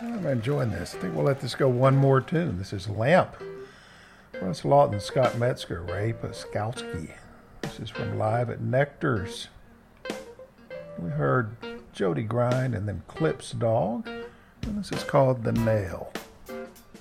I'm enjoying this. I think we'll let this go one more tune. This is Lamp. Russ Lawton, Scott Metzger, Ray Paskowski. This is from Live at Nectar's. We heard Jody Grind and then Clips Dog. And this is called The Nail.